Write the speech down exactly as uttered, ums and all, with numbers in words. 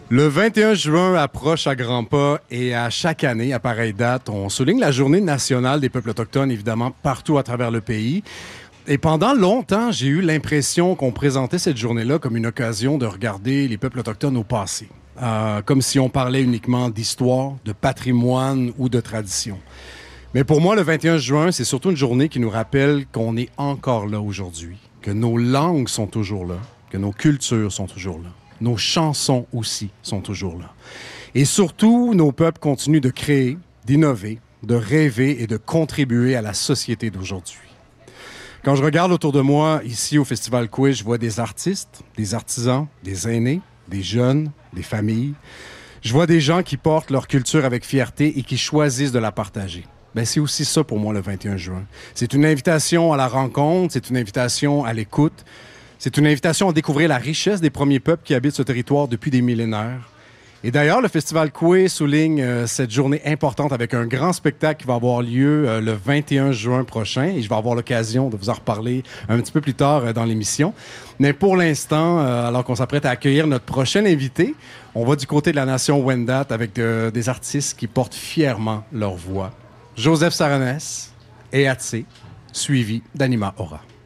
Le vingt et un juin approche à grands pas et à chaque année, à pareille date, on souligne la Journée nationale des peuples autochtones, évidemment, partout à travers le pays. Et pendant longtemps, j'ai eu l'impression qu'on présentait cette journée-là comme une occasion de regarder les peuples autochtones au passé. Euh, comme si on parlait uniquement d'histoire, de patrimoine ou de tradition. Mais pour moi, le vingt et un juin, c'est surtout une journée qui nous rappelle qu'on est encore là aujourd'hui, que nos langues sont toujours là, que nos cultures sont toujours là. Nos chansons aussi sont toujours là. Et surtout, nos peuples continuent de créer, d'innover, de rêver et de contribuer à la société d'aujourd'hui. Quand je regarde autour de moi, ici au Festival Coué, je vois des artistes, des artisans, des aînés, des jeunes, des familles. Je vois des gens qui portent leur culture avec fierté et qui choisissent de la partager. Ben, c'est aussi ça pour moi le vingt et un juin. C'est une invitation à la rencontre, c'est une invitation à l'écoute. C'est une invitation à découvrir la richesse des premiers peuples qui habitent ce territoire depuis des millénaires. Et d'ailleurs, le Festival Coué souligne euh, cette journée importante avec un grand spectacle qui va avoir lieu euh, le vingt et un juin prochain. Et je vais avoir l'occasion de vous en reparler un petit peu plus tard euh, dans l'émission. Mais pour l'instant, euh, alors qu'on s'apprête à accueillir notre prochain invité, on va du côté de la nation Wendat avec de, des artistes qui portent fièrement leur voix. Joseph Saranès et Atsé, suivi d'Anima Aura.